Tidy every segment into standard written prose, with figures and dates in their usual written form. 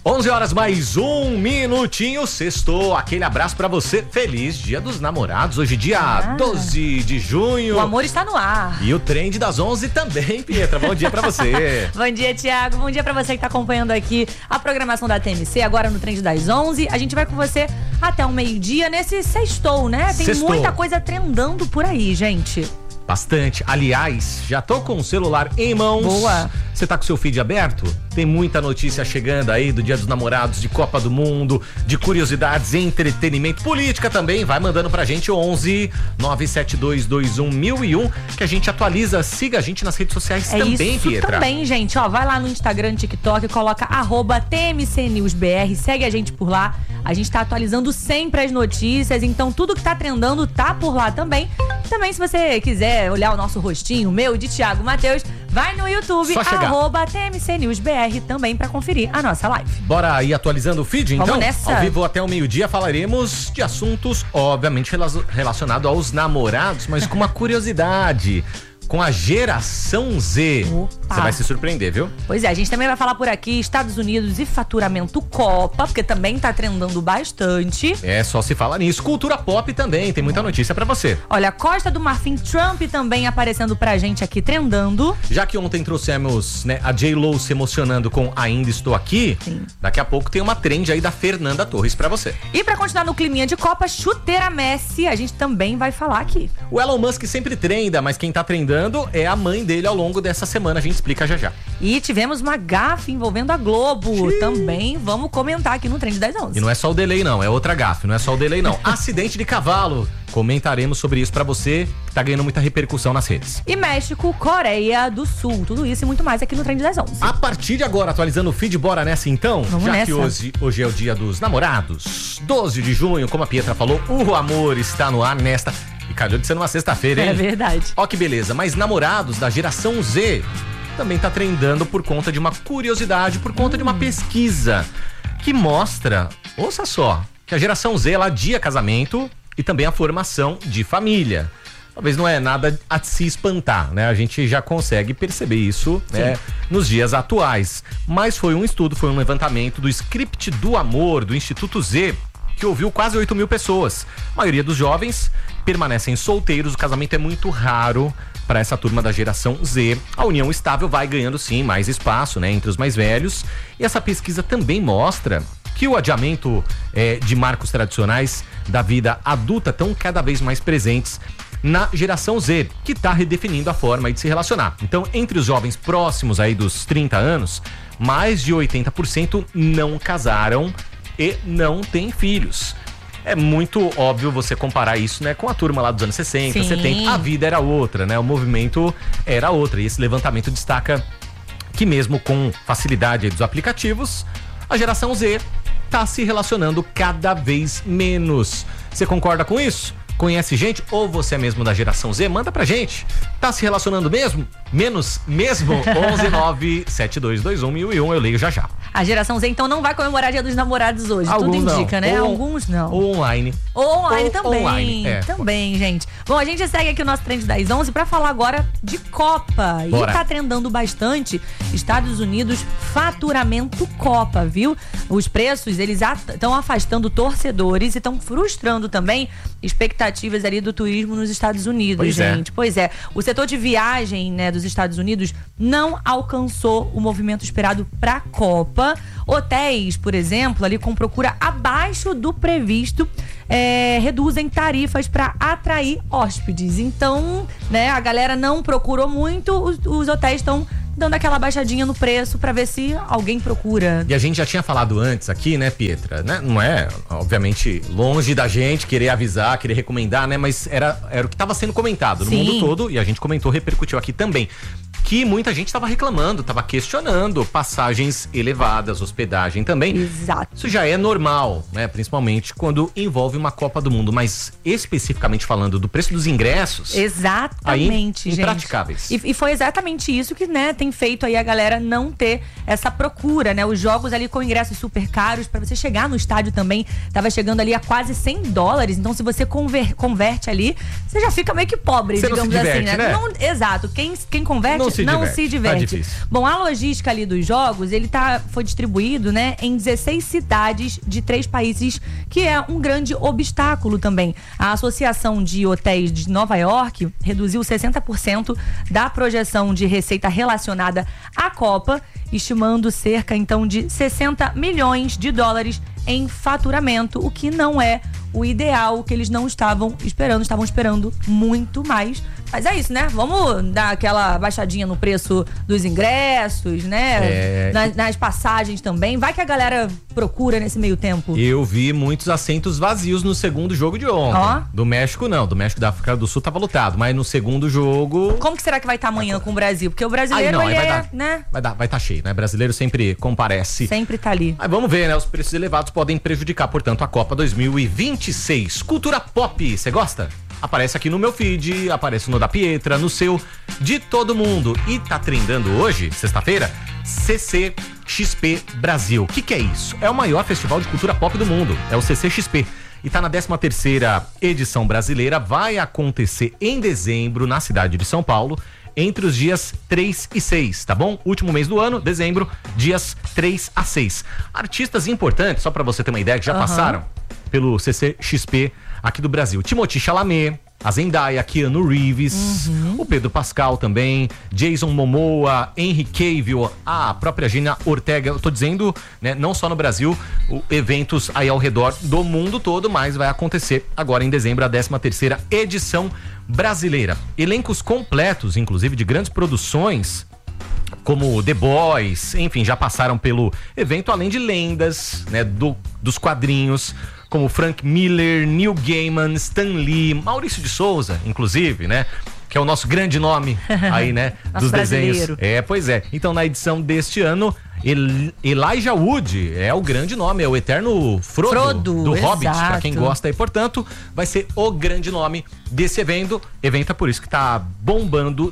11 horas mais um minutinho, sextou. Aquele abraço pra você. Feliz Dia dos Namorados. Hoje, dia 12 de junho. O amor está no ar. E o trend das 11 também, Pietra. Bom dia pra você. Bom dia, Thiago. Bom dia pra você que tá acompanhando aqui a programação da TMC. Agora no trend das 11. A gente vai com você até o meio-dia nesse sextou, né? Tem Sextou. muita coisa trendando por aí, gente. Bastante. Aliás, já tô com o celular em mãos. Boa. Você tá com o seu feed aberto? Tem muita notícia chegando aí do Dia dos Namorados, de Copa do Mundo, de curiosidades, entretenimento, política também. Vai mandando pra gente 11 97221 1001 que a gente atualiza. Siga a gente nas redes sociais também, isso Pietra. Também, gente. Ó, vai lá no Instagram, TikTok, coloca @TMCNewsBR, segue a gente por lá. A gente tá atualizando sempre as notícias, então tudo que tá trendando tá por lá também. Também, se você quiser olhar o nosso rostinho, meu, de Thiago Matheus, vai no YouTube, @TMCNewsBR também pra conferir a nossa live. Bora ir atualizando o feed, então? Vamos nessa. Ao vivo até o meio-dia falaremos de assuntos, obviamente, relacionados aos namorados, mas com uma curiosidade. Com a geração Z. Você vai se surpreender, viu? Pois é, a gente também vai falar por aqui Estados Unidos e faturamento Copa, porque também tá trendando bastante. É, só se fala nisso. Cultura pop também, tem muita notícia pra você. Olha, Costa do Marfim, Trump também aparecendo pra gente aqui, trendando. Já que ontem trouxemos, né, a J.Lo se emocionando com Ainda Estou Aqui, Sim. Daqui a pouco tem uma trend aí da Fernanda Torres pra você. E pra continuar no climinha de Copa, chuteira Messi, a gente também vai falar aqui. O Elon Musk sempre trenda, mas quem tá trendando é a mãe dele ao longo dessa semana, a gente explica já já. E tivemos uma gafe envolvendo a Globo, também vamos comentar aqui no Trend das 11. E não é só o delay não, é outra gafe, não é só o delay não. Acidente de cavalo, comentaremos sobre isso pra você, que tá ganhando muita repercussão nas redes. E México, Coreia do Sul, tudo isso e muito mais aqui no Trend das 11. A partir de agora, atualizando o feed, bora nessa então? Vamos já nessa. que hoje é o dia dos namorados, 12 de junho, como a Pietra falou, o amor está no ar nesta... E calhou de ser numa sexta-feira, hein? É verdade. Ó que beleza, mas namorados da geração Z também tá trendando por conta de uma curiosidade, por conta de uma pesquisa que mostra, ouça só, que a geração Z, ela adia casamento e também a formação de família. Talvez não é nada a se espantar, né? A gente já consegue perceber isso, né, nos dias atuais. Mas foi um estudo, foi um levantamento do Script do Amor, do Instituto Z, que ouviu quase 8 mil pessoas. A maioria dos jovens permanecem solteiros, o casamento é muito raro para essa turma da geração Z. A união estável vai ganhando sim mais espaço, né, entre os mais velhos. E essa pesquisa também mostra que o adiamento de marcos tradicionais da vida adulta estão cada vez mais presentes na geração Z, que está redefinindo a forma de se relacionar. Então, entre os jovens próximos aí dos 30 anos, mais de 80% não casaram e não têm filhos. É muito óbvio você comparar isso, né, com a turma lá dos anos 60, Sim. 70. A vida era outra, né? O movimento era outra. E esse levantamento destaca que mesmo com facilidade aí dos aplicativos, a geração Z tá se relacionando cada vez menos. Você concorda com isso? Conhece gente? Ou você é mesmo da geração Z? Manda pra gente. Tá se relacionando mesmo? Menos mesmo? 11972211001, eu leio já já. A geração Z, então, não vai comemorar Dia dos Namorados hoje. Alguns tudo indica, não. né? Ou, alguns não. Ou online. Ou online Ou também. online, é. Também, gente. Bom, a gente segue aqui o nosso Trend das 11 pra falar agora de Copa. Bora. E tá trendando bastante Estados Unidos, faturamento Copa, viu? Os preços, eles estão afastando torcedores e estão frustrando também expectativas ali do turismo nos Estados Unidos, Pois é. gente. Pois é. O setor de viagem, né, dos Estados Unidos não alcançou o movimento esperado pra Copa. Hotéis, por exemplo, ali com procura abaixo do previsto, reduzem tarifas para atrair hóspedes. Então, né, a galera não procurou muito, os hotéis estão dando aquela baixadinha no preço para ver se alguém procura. E a gente já tinha falado antes aqui, né, Pietra, né? Não é, obviamente, longe da gente querer avisar, querer recomendar, né? Mas era o que estava sendo comentado no Sim. mundo todo, e a gente comentou, repercutiu aqui também. Que muita gente estava reclamando, estava questionando passagens elevadas, hospedagem também. Exato. Isso já é normal, né? Principalmente quando envolve uma Copa do Mundo, mas especificamente falando do preço dos ingressos. Exatamente, aí, gente. impraticáveis. E foi exatamente isso que, né, tem feito aí a galera não ter essa procura, né? Os jogos ali com ingressos super caros, pra você chegar no estádio também, tava chegando ali a quase $100. Então, se você converte ali, você já fica meio que pobre, você digamos não se assim, diverte, né? né? Não, exato. Quem converte Não se se diverte. Bom, a logística ali dos jogos, foi distribuído, né, em 16 cidades de 3 países, que é um grande obstáculo também. A Associação de Hotéis de Nova York reduziu 60% da projeção de receita relacionada à Copa, estimando cerca, então, de 60 milhões de dólares em faturamento, o que não é o ideal, que eles não estavam esperando muito mais. Mas é isso, né? Vamos dar aquela baixadinha no preço dos ingressos, né? Nas passagens também. Vai que a galera procura nesse meio tempo. Eu vi muitos assentos vazios no segundo jogo de ontem. Do México não, do México da África do Sul tava lotado, mas no segundo jogo... Como que será que vai estar amanhã com o Brasil? Porque o brasileiro, né? Vai estar cheio, né? Brasileiro sempre comparece. Sempre tá ali. Mas vamos ver, né? Os preços elevados podem prejudicar, portanto, a Copa 2026. Cultura pop, você gosta? Aparece aqui no meu feed, aparece no da Pietra, no seu, de todo mundo. E tá trendando hoje, sexta-feira, CCXP Brasil. O que é isso? É o maior festival de cultura pop do mundo, é o CCXP. E tá na 13ª edição brasileira, vai acontecer em dezembro, na cidade de São Paulo, entre os dias 3 e 6, tá bom? Último mês do ano, dezembro, dias 3 a 6. Artistas importantes, só pra você ter uma ideia, que já passaram pelo CCXP aqui do Brasil. Timothée Chalamet, a Zendaya, Keanu Reeves, o Pedro Pascal também, Jason Momoa, Henry Cavill, a própria Gina Ortega. Eu tô dizendo, né, não só no Brasil, eventos aí ao redor do mundo todo, mas vai acontecer agora em dezembro a 13ª edição brasileira. Elencos completos, inclusive de grandes produções, como The Boys, enfim, já passaram pelo evento, além de lendas, né, dos quadrinhos, como Frank Miller, Neil Gaiman, Stan Lee, Maurício de Souza, inclusive, né? Que é o nosso grande nome aí, né? dos desenhos. Pois é. Então, na edição deste ano, Elijah Wood é o grande nome, é o eterno Frodo do Hobbit, pra quem gosta aí. Portanto, vai ser o grande nome desse evento. Evento é por isso que tá bombando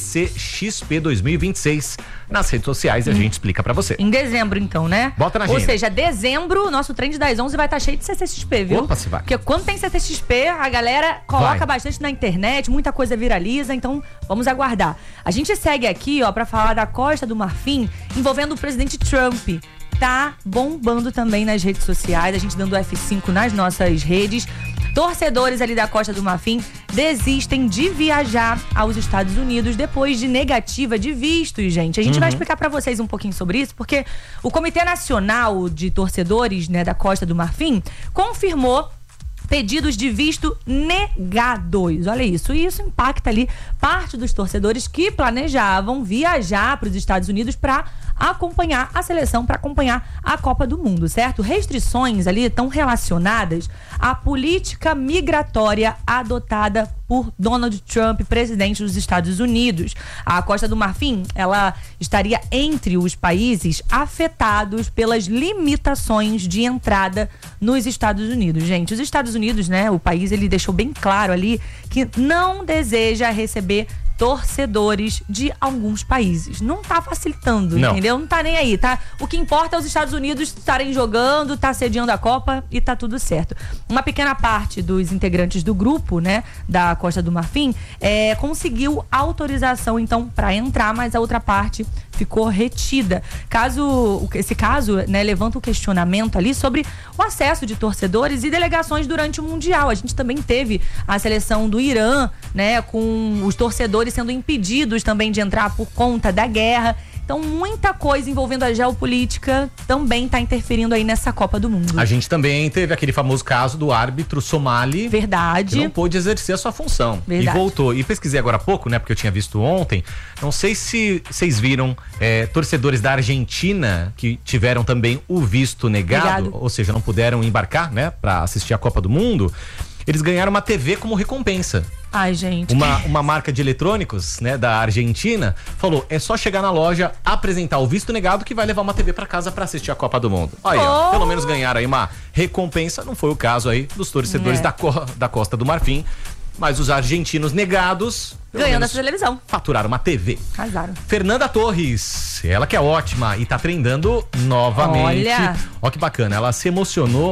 CCXP 2026 nas redes sociais e a gente explica pra você. Em dezembro, então, né? Bota na agenda. Ou seja, dezembro, nosso trend das 11 vai estar cheio de CCXP, viu? Opa, se vai. Porque quando tem CCXP, a galera coloca bastante na internet, muita coisa viraliza, então vamos aguardar. A gente segue aqui, ó, pra falar da Costa do Marfim, envolvendo o presidente Trump. Tá bombando também nas redes sociais, a gente dando F5 nas nossas redes. Torcedores ali da Costa do Marfim desistem de viajar aos Estados Unidos depois de negativa de vistos, gente. A gente vai explicar pra vocês um pouquinho sobre isso, porque o Comitê Nacional de Torcedores, né, da Costa do Marfim confirmou pedidos de visto negados. Olha isso. E isso impacta ali parte dos torcedores que planejavam viajar para os Estados Unidos para acompanhar a seleção, para acompanhar a Copa do Mundo, certo? Restrições ali estão relacionadas à política migratória adotada por Donald Trump, presidente dos Estados Unidos. A Costa do Marfim, ela estaria entre os países afetados pelas limitações de entrada nos Estados Unidos. Gente, os Estados Unidos, né, o país, ele deixou bem claro ali que não deseja receber torcedores de alguns países. Não tá facilitando, entendeu? Não tá nem aí, tá? O que importa é os Estados Unidos estarem jogando, tá sediando a Copa e tá tudo certo. Uma pequena parte dos integrantes do grupo, né, da Costa do Marfim, conseguiu autorização, então, para entrar, mas a outra parte ficou retida. Esse caso, né, levanta o questionamento ali sobre o acesso de torcedores e delegações durante o Mundial. A gente também teve a seleção do Irã, né, com os torcedores sendo impedidos também de entrar por conta da guerra. Então, muita coisa envolvendo a geopolítica também está interferindo aí nessa Copa do Mundo. A gente também teve aquele famoso caso do árbitro somali. Verdade. Que não pôde exercer a sua função. Verdade. E voltou. E pesquisei agora há pouco, né? Porque eu tinha visto ontem. Não sei se vocês viram torcedores da Argentina que tiveram também o visto negado. Ou seja, não puderam embarcar, né? Para assistir a Copa do Mundo. Eles ganharam uma TV como recompensa. Ai, gente. Uma marca de eletrônicos, né, da Argentina, falou, é só chegar na loja, apresentar o visto negado que vai levar uma TV pra casa pra assistir a Copa do Mundo. Aí, ó, pelo menos ganharam aí uma recompensa. Não foi o caso aí dos torcedores da Costa do Marfim, mas os argentinos negados, ganhando essa televisão, faturaram uma TV. Casaram. Fernanda Torres, ela que é ótima e tá trendando novamente. Olha. Ó que bacana, ela se emocionou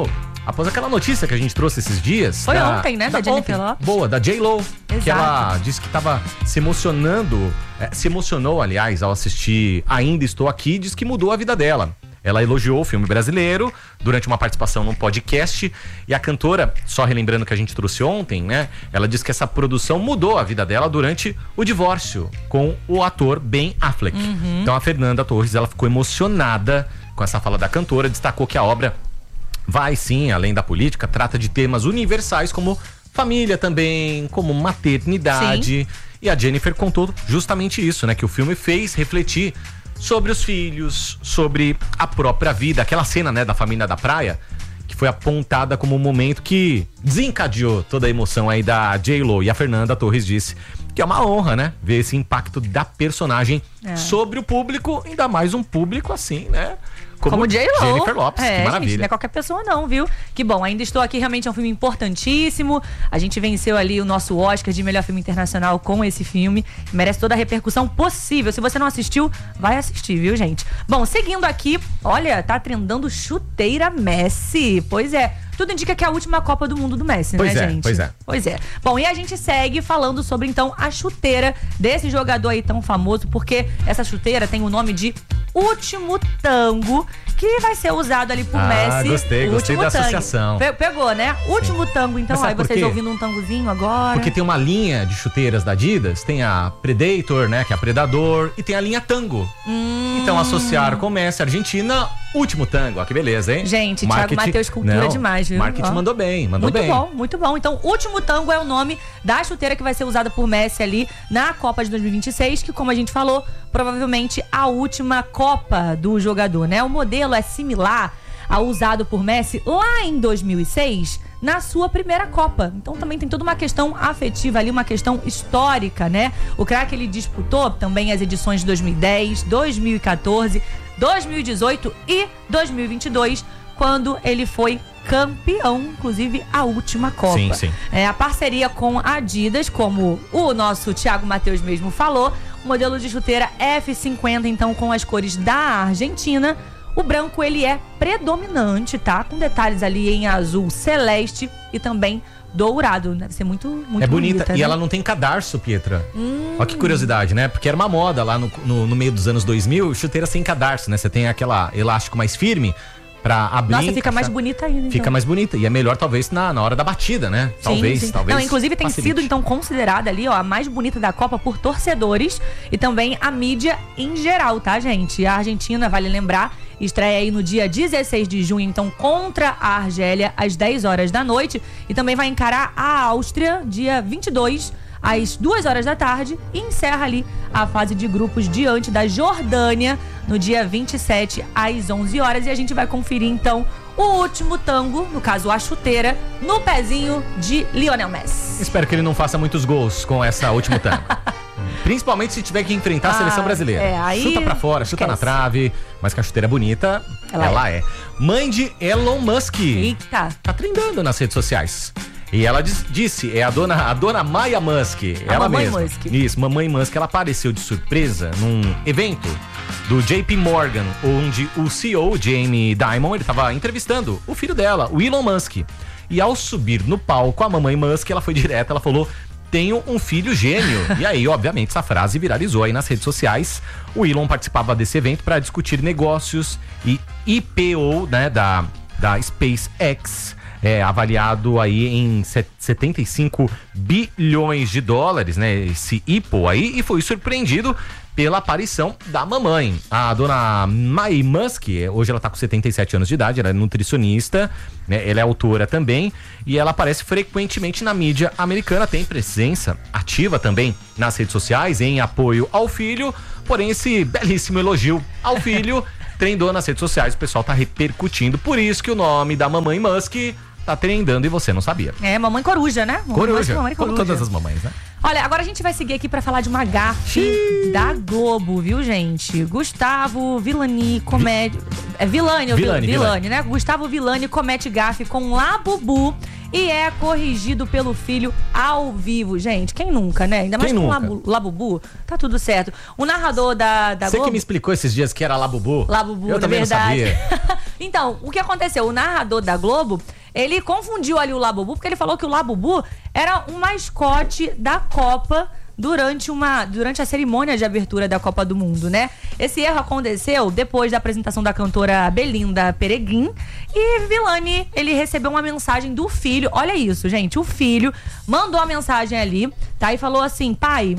após aquela notícia que a gente trouxe esses dias. Foi ontem, né? Da Jennifer Lopez. Boa, da J.Lo. Exato. Que ela disse que estava se emocionando, se emocionou, aliás, ao assistir Ainda Estou Aqui, diz que mudou a vida dela. Ela elogiou o filme brasileiro durante uma participação num podcast. E a cantora, só relembrando que a gente trouxe ontem, né? Ela disse que essa produção mudou a vida dela durante o divórcio com o ator Ben Affleck. Então a Fernanda Torres, ela ficou emocionada com essa fala da cantora. Destacou que a obra vai sim, além da política, trata de temas universais como família também, como maternidade. Sim. E a Jennifer contou justamente isso, né? Que o filme fez refletir sobre os filhos, sobre a própria vida. Aquela cena, né, da família da praia, que foi apontada como um momento que desencadeou toda a emoção aí da J.Lo. E a Fernanda Torres disse que é uma honra, né, ver esse impacto da personagem sobre o público, ainda mais um público assim, né? Como J.Lo. Jennifer Lopez, que maravilha. Gente, não é qualquer pessoa não, viu? Que bom, Ainda Estou Aqui realmente é um filme importantíssimo. A gente venceu ali o nosso Oscar de melhor filme internacional com esse filme. Merece toda a repercussão possível. Se você não assistiu, vai assistir, viu, gente? Bom, seguindo aqui, olha, tá trendando chuteira Messi. Pois é. Tudo indica que é a última Copa do Mundo do Messi, né, gente? Pois é. Bom, e a gente segue falando sobre, então, a chuteira desse jogador aí tão famoso, porque essa chuteira tem o nome de Último Tango, que vai ser usado ali por Messi. Gostei da associação. Pegou, né? Último Tango, então, aí vocês ouvindo um tangozinho agora. Porque tem uma linha de chuteiras da Adidas, tem a Predator, né, que é a Predador, e tem a linha Tango. Então associaram com o Messi, Argentina, Último Tango. Ó, que beleza, hein? Gente, Thiago Matheus, cultura demais, viu? Marketing mandou bem. Muito bom. Então, Último Tango é o nome da chuteira que vai ser usada por Messi ali na Copa de 2026, que, como a gente falou, provavelmente a última Copa do jogador, né? O modelo é similar ao usado por Messi lá em 2006, na sua primeira Copa. Então também tem toda uma questão afetiva ali, uma questão histórica, né? O craque, ele disputou também as edições de 2010, 2014, 2018 e 2022, quando ele foi campeão, inclusive a última Copa. Sim. A parceria com a Adidas, como o nosso Thiago Matheus mesmo falou, o modelo de chuteira F50, então, com as cores da Argentina. O branco, ele é predominante, tá? Com detalhes ali em azul celeste e também dourado. Deve ser muito bonita, né? E né? ela não tem cadarço, Pietra. Olha que curiosidade, né? Porque era uma moda lá no meio dos anos 2000, chuteira sem cadarço, né? Você tem aquela elástico mais firme pra abrir. Nossa, fica mais bonita ainda, então. Fica mais bonita. E é melhor, talvez, na hora da batida, né? Talvez. Não, inclusive tem sido, então, considerada ali, ó, a mais bonita da Copa por torcedores e também a mídia em geral, tá, gente? A Argentina, vale lembrar, estreia aí no dia 16 de junho, então, contra a Argélia, às 10 horas da noite. E também vai encarar a Áustria, dia 22, às 2 horas da tarde. E encerra ali a fase de grupos diante da Jordânia, no dia 27, às 11 horas. E a gente vai conferir, então, o último tango, no caso, a chuteira, no pezinho de Lionel Messi. Espero que ele não faça muitos gols com essa última tango. Principalmente se tiver que enfrentar a seleção brasileira. Aí chuta pra fora, chuta na trave. Mas que a chuteira é bonita, ela é. Mãe de Elon Musk. Eita. Tá trendando nas redes sociais. E ela disse, é a dona Maya Musk. Ela mesma. Musk. Isso, mamãe Musk. Ela apareceu de surpresa num evento do JP Morgan, onde o CEO, Jamie Dimon, ele tava entrevistando o filho dela, o Elon Musk. E ao subir no palco, a mamãe Musk, ela foi direta, ela falou: tenho um filho gêmeo. E aí, obviamente, essa frase viralizou aí nas redes sociais. O Elon participava desse evento para discutir negócios e IPO, né, da SpaceX, avaliado aí em 75 bilhões de dólares, né, esse IPO aí, e foi surpreendido pela aparição da mamãe. A dona Maya Musk, hoje ela tá com 77 anos de idade, ela é nutricionista, né? Ela é autora também, e ela aparece frequentemente na mídia americana, tem presença ativa também nas redes sociais em apoio ao filho, porém esse belíssimo elogio ao filho trendou nas redes sociais, o pessoal tá repercutindo, por isso que o nome da mamãe Musk tá trendando e você não sabia. Mamãe coruja, né? Coruja, como todas as mamães, né? Olha, agora a gente vai seguir aqui pra falar de uma gafe da Globo, viu, gente? Gustavo Villani comete... Villani, né? Gustavo Villani comete gafe com Labubu e é corrigido pelo filho ao vivo. Gente, quem nunca, né? Ainda mais com Labubu, tá tudo certo. O narrador da Globo... Você que me explicou esses dias que era Labubu. Labubu, eu também verdade. não sabia. Então, o que aconteceu? O narrador da Globo, ele confundiu ali o Labubu, porque ele falou que o Labubu era um mascote da Copa durante a cerimônia de abertura da Copa do Mundo, né? Esse erro aconteceu depois da apresentação da cantora Belinda Pereguin e Villani, ele recebeu uma mensagem do filho, olha isso, gente, o filho mandou a mensagem ali, tá? E falou assim, pai,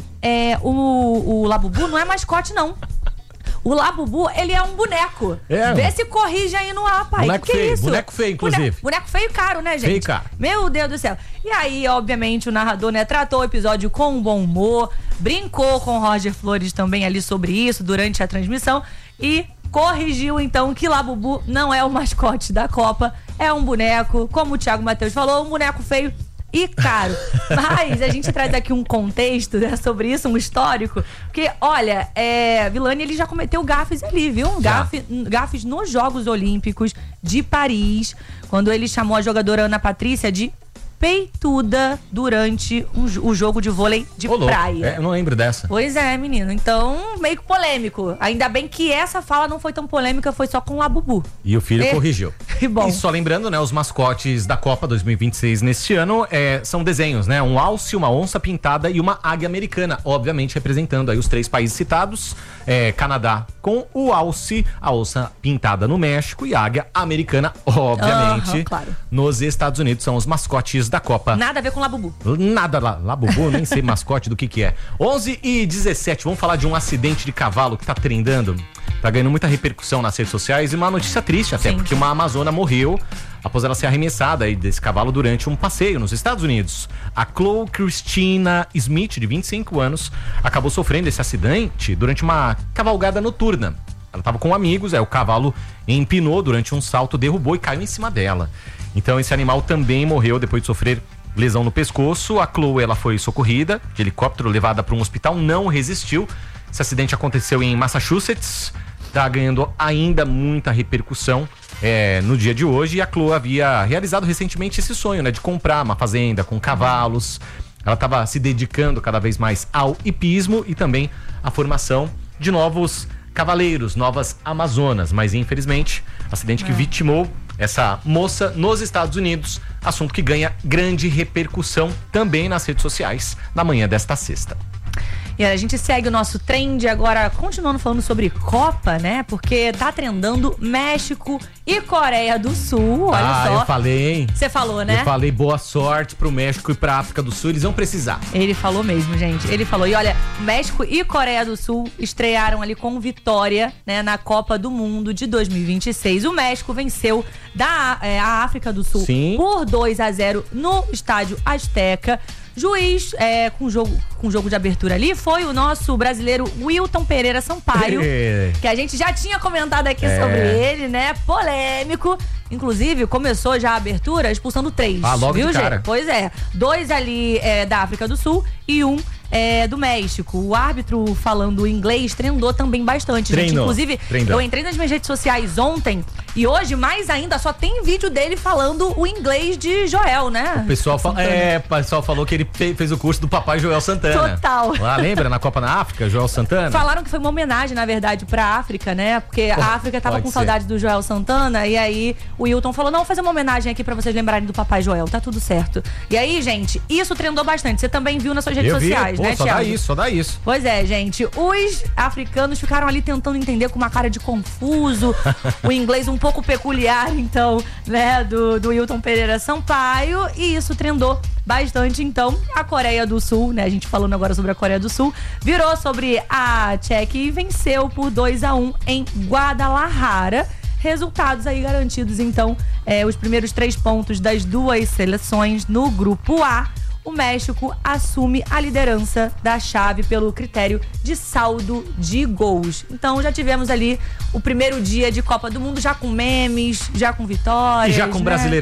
o Labubu não é mascote, não. O Labubu, ele é um boneco. Vê se corrige aí no ar, pai. Boneco que feio, é isso? Boneco feio, inclusive. Boneco feio e caro, né, gente? Feio e caro. Meu Deus do céu. E aí, obviamente, o narrador, né, tratou o episódio com um bom humor, brincou com o Roger Flores também ali sobre isso durante a transmissão e corrigiu, então, que Labubu não é o mascote da Copa, é um boneco, como o Thiago Matheus falou, um boneco feio e caro. Mas a gente traz aqui um contexto, né, sobre isso, um histórico, porque, olha, Villani, ele já cometeu gafes ali, viu? Gafes nos Jogos Olímpicos de Paris, quando ele chamou a jogadora Ana Patrícia de peituda durante o jogo de vôlei de praia. Eu não lembro dessa. Pois é, menino. Então, meio que polêmico. Ainda bem que essa fala não foi tão polêmica, foi só com o Labubu. E o filho corrigiu. Que bom. E só lembrando, né, os mascotes da Copa 2026 neste ano são desenhos, né? Um alce, uma onça pintada e uma águia americana, obviamente representando aí os 3 países citados. Canadá com o alce, a onça pintada no México e a águia americana, obviamente, claro, nos Estados Unidos. São os mascotes da Copa. Nada a ver com Labubu. Nada lá. Labubu, nem sei mascote do que é. 11h17, vamos falar de um acidente de cavalo que tá trendando. Tá ganhando muita repercussão nas redes sociais e uma notícia triste até, porque uma amazona morreu após ela ser arremessada aí desse cavalo durante um passeio nos Estados Unidos. A Chloe Christina Smith, de 25 anos, acabou sofrendo esse acidente durante uma cavalgada noturna. Ela estava com amigos, o cavalo empinou durante um salto, derrubou e caiu em cima dela. Então esse animal também morreu depois de sofrer lesão no pescoço. A Chloe, ela foi socorrida de helicóptero, levada para um hospital, não resistiu. Esse acidente aconteceu em Massachusetts, tá ganhando ainda muita repercussão no dia de hoje. E a Chloe havia realizado recentemente esse sonho, né, de comprar uma fazenda com cavalos. Ela estava se dedicando cada vez mais ao hipismo e também à formação de novos cavaleiros, novas amazonas. Mas infelizmente, acidente que vitimou essa moça nos Estados Unidos, assunto que ganha grande repercussão também nas redes sociais na manhã desta sexta. E a gente segue o nosso trend agora, continuando falando sobre Copa, né? Porque tá trendando México e Coreia do Sul, olha só. Eu falei, hein? Você falou, né? Eu falei boa sorte pro México e pra África do Sul, eles vão precisar. Ele falou mesmo, gente. Ele falou. E olha, México e Coreia do Sul estrearam ali com vitória, né, na Copa do Mundo de 2026. O México venceu a África do Sul por 2-0 no Estádio Azteca. Juiz com jogo de abertura ali foi o nosso brasileiro Wilton Pereira Sampaio, que a gente já tinha comentado aqui sobre ele, né? Polêmico. Inclusive, começou já a abertura expulsando 3. Logo viu, de cara. Gente? Pois é. 2 ali da África do Sul e 1 do México. O árbitro falando inglês trendou também bastante, gente. Inclusive, eu entrei nas minhas redes sociais ontem e hoje, mais ainda, só tem vídeo dele falando o inglês de Joel, né? O pessoal, pessoal falou que ele fez o curso do papai Joel Santana. Total. Lá, lembra? Na Copa na África, Joel Santana? Falaram que foi uma homenagem, na verdade, pra África, né? Porque a África tava com saudade do Joel Santana e aí o Wilton falou, não, vou fazer uma homenagem aqui pra vocês lembrarem do papai Joel, tá tudo certo. E aí, gente, isso trendou bastante. Você também viu nas suas redes sociais, né, Thiago? Só dá isso. Pois é, gente. Os africanos ficaram ali tentando entender com uma cara de confuso, o inglês um pouco peculiar, então, né, do Wilton Pereira Sampaio, e isso trendou bastante. Então, a Coreia do Sul, né, a gente falando agora sobre a Coreia do Sul, virou sobre a Tchequia e venceu por 2-1 em Guadalajara. Resultados aí garantidos, então, os primeiros 3 pontos das duas seleções no grupo A. O México assume a liderança da chave pelo critério de saldo de gols. Então já tivemos ali o primeiro dia de Copa do Mundo, já com memes, já com vitórias. E já com brasileiro.